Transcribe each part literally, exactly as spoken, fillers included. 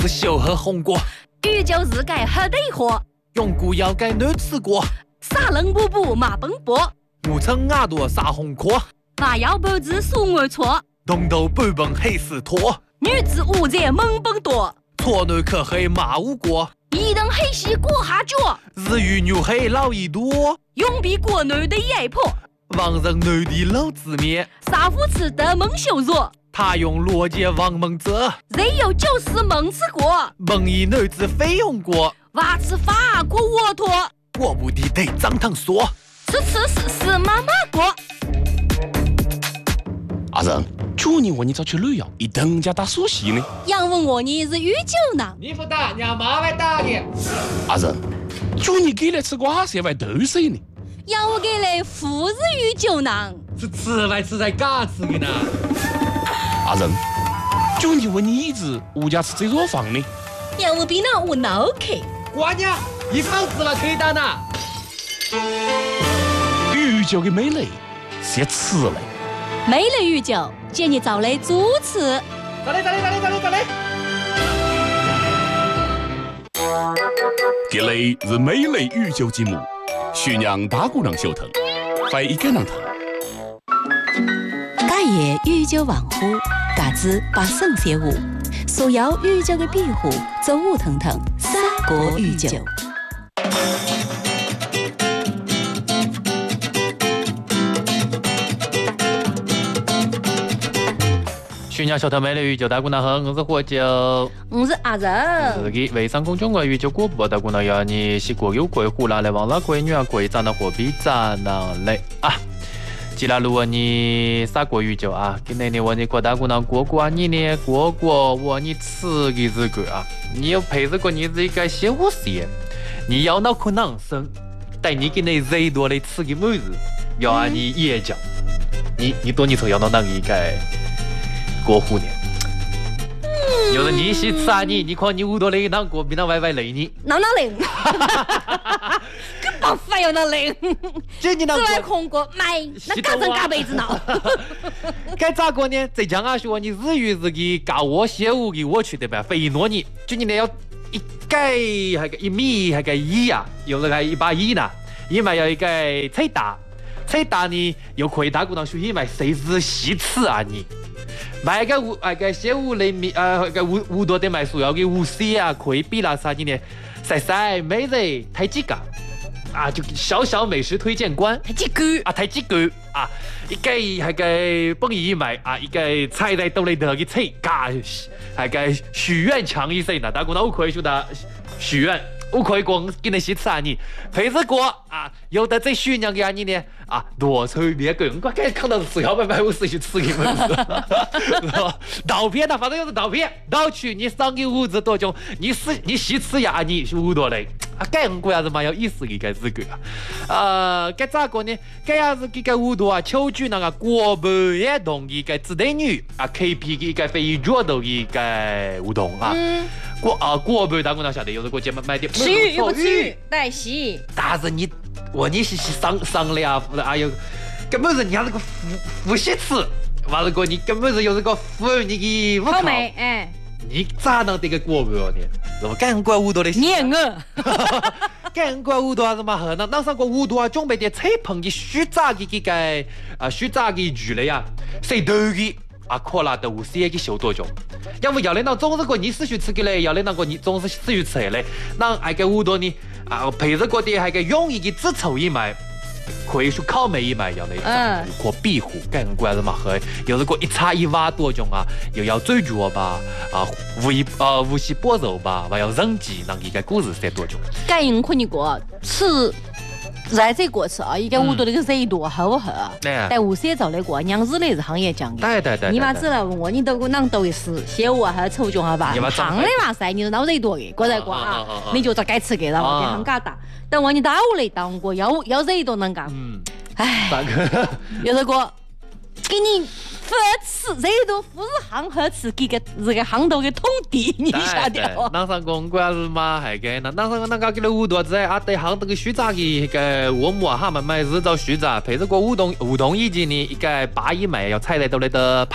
是小喝红果， 宇宙是该喝得喝， 用古要该难吃过， 沙冷布布马奔波， 我称牙多沙红壳， 麻药包子送我错， 东头半本黑丝拖， 女子无在猛奔多， 错内可黑马无过， 一等黑西过下脚， 日语牛黑老一多， 永比国内的压迫， 王人内地老子面， 杀夫吃的蒙羞辱。 他用罗杰王蒙泽， 人有就是蒙吃过， 蒙以女子非用过， 娃吃法国沃托， 过不的得张汤说， 吃吃是是妈妈过。 阿仁，去年我你早去旅游，一等家打苏西呢？ 杨问我你是御酒呢？ 你不打，让妈来打你。 阿仁，去年给来吃瓜谁外豆水呢？ 杨我给来富是御酒呢？ 是吃来吃在嘎吃的呢。 阿仁，去年问你一直物价是最弱房呢？ 杨我比那我脑壳。 瓜娘，一房子了可以打呢。 御酒的美丽是吃嘞。 美丽御酒，建议找来主持。 找来找来找来找来找来。 这里是美丽御酒节目，徐娘大姑娘小腾，欢迎跟上他。 家业御酒王府，家子把圣写舞，所有御酒的庇护，走舞腾腾，三国御酒。 徐娘小头美丽御酒大姑娘好，我是喝酒， 我是阿仁。 是的，微商公众号御酒广播大姑娘要你是国有贵湖南来往拉贵女啊贵站的货币站那来啊。既然如果你啥国御酒啊，今年你问你过大姑娘过过你呢过过我你吃的日子啊，你要配着过你这个小伙事，你要脑壳囊生，带你给那热多的吃的么子，要啊你也讲，你你多你从要到那个应该。过虎年，嗯，有的你是吃啊你，你看你屋多累，那过比那歪歪累你， 哪哪累？根本非要那累， 这你那自来空过买，那干成干辈子呢？ 该咋过呢？浙江啊说你日语是给搞我写物给我去的呗，非诺你，就你那要一盖还个一米还个一呀，有的还一把一呢，一买要一个菜大，菜大呢又可以大姑娘说一买谁是细吃啊你？买个五那个小五厘米呃个五五多的买数要给五十啊，可以比那啥子呢？晒晒美人太几个啊，就小小美食推荐官太几个啊，太几个啊，一个那个本意买啊，一个菜在兜里头给菜嘎，那个许愿强一些呢，大姑娘我可以说的许愿。我可以讲给你些吃啊你，配着过啊，有的这许娘给你呢啊，多随便个，我该看到十幺百百五十去吃给么子，刀片呐，反正就是刀片，刀去你上给五十多种，你是你细吃呀你是五多嘞，啊，该我过也是蛮有意思的一个这个啊，呃，该咋个呢？该也是这个五多啊，秋菊那个国本也同一个子弟女啊 ，K P 的一个非角度一个互动啊。嗯过啊，过不大姑娘晓得，有时候节目买点吃鱼又不吃鱼，带洗。 但是你我你是是上上了啊，哎呦，根本是你那个副副食吃，完了个你根本是有这个服务你给不好美哎， 你咋能这个过不呢？是不？干怪五多的念我， 干怪五多还是嘛好？那那上个五多啊，准备点菜盆的虚炸的这个啊虚炸的鱼了呀，谁都的。啊，可拉都是一个小多种，要不要来那总是个你是去吃的嘞，要来那个你总是是去吃嘞，那那个五多呢啊，配着个的那个用一个自筹一买，可以说烤梅一买要来，嗯，可壁虎干过是嘛喝，有时个一叉一瓦多种啊，又要醉脚吧，啊无一啊无锡波肉吧，还要人机，那一个故事三多种。 干用可你过吃。在这过吃啊，应该我多那个热度好不好？但无些早来过，娘日嘞是行业讲的。 对对对。 你妈知道我，你都给啷都一试，小我还抽中好吧？行的嘛噻，你是闹热多的，过来过啊，你就在该吃给了，我给行家打。等我你打我来当过，要要热多能干。嗯。唉。有这个给你不吃热度不是行好吃，给个这个行头给通地，你晓得不？ 那上公关是嘛？还个那那上那个给了五多子啊，对行头个虚炸的个我们啊哈们买日照虚炸，配着个乌冬乌冬以及呢一个八一买要菜来都来的派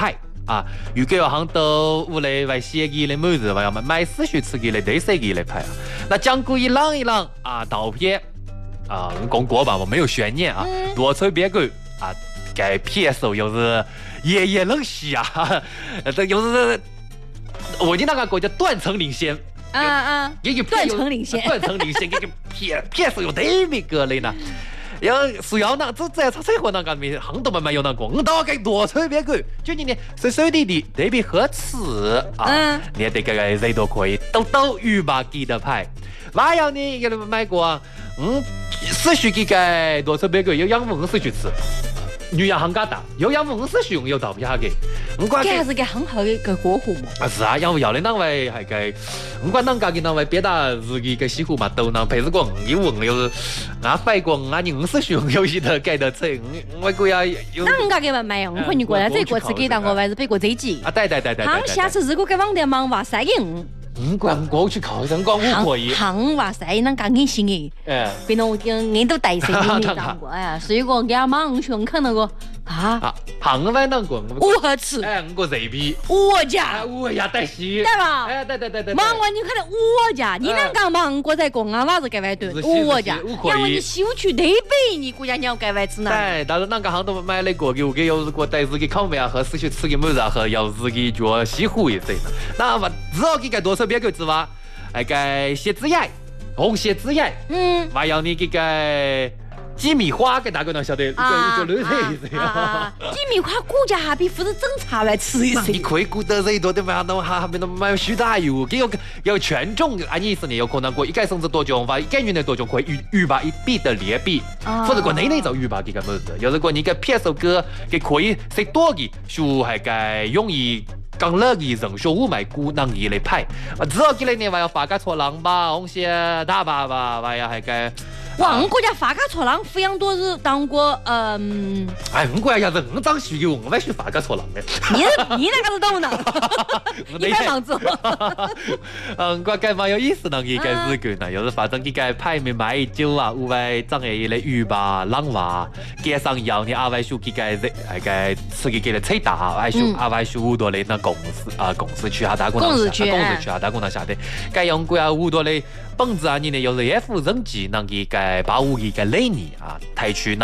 啊，如果要行到屋里为写给的么子，我要买买四十次给的对谁给的牌啊？那讲故一浪一浪啊，刀片啊，讲过吧，我没有悬念啊，多吹别个啊，该撇手又是夜夜冷洗啊，这又是我们那个国家断层领先。 啊啊！断层领先， 断层领先，这个撇撇手有特别个嘞呢。然后需要那这在生活那个面行动慢慢有那个，我到该多特别个，就你呢随随地地特别合适啊，你得个个人都可以都都预把给的牌。还有你给你们买过，嗯，四十几个多特别个有养五十几次。女人行家大，有养五十用有道不下嘅。唔怪嘅係個很好嘅個過戶嘛。 啊是啊，因為有你那位係嘅，唔怪人家嘅那位別打自己嘅西湖嘛，都能譬如講有用有，我發過我你五十用有時都計得出，我估要有。 那人家嘅唔係，我看你過來這個次給到我還是俾過這幾。 啊對對對對。 他下次如果嘅網店忙話三嘅五。 唔怪唔過去考上講唔可以。 行話曬，人家硬性嘅。誒。變到我眼都大死嘅你當過哎，所以講嘅阿媽唔想看那個。啊， 行翻當過五盒次， 哎，五個隨便， 五家， 五家帶西， 對吧？ 哎，對對對對。 忙完你看到五家，你能講忙過在講啊，娃子該外頓，五家，因為你小區特別你估計你要該外吃呢。 對，但是那個行都買了過，給給有如果帶自己烤麵啊和四去吃個麼子啊和要自己做西湖一些呢，那麼只要給該多少別個之外，哎該寫字眼，紅寫字眼，嗯，還要你給該。雞米花給大家能曉得，一個一個流水意思。 雞米花估價下比不是正常來吃一些。 你可以估得最多的嘛，那下邊都買許大油，給有有權重，按意思呢有可能過一個甚至多種，話一個月內多種可以預預把一筆的劣幣，或者過內內就預把幾個麼子，有時過你個撇手歌，給可以食多嘅，就係個容易。講樂嘅人數五買股能力嚟派，只要幾年話要發個錯浪吧，紅些大把吧，話要係個。 哇！我國家發家錯浪撫養多日當過，嗯。 哎，我國家要是五張書嘅，我咪去發家錯浪嘅。 你你那個是都能，一般忙做。 嗯，我覺蠻有意思，能嘅個事件啊，有時發生幾個派面買酒啊，有位長嘅嚟預吧，冷話，街上有你阿位數幾個係個自己嘅吹打，阿數阿位數好多嚟那公司啊公司區下打工， 公司區公司區下打工那下的，該用過啊好多嚟。本子啊，你呢有 F 人機能嘅個保護嘅個類型啊，提出那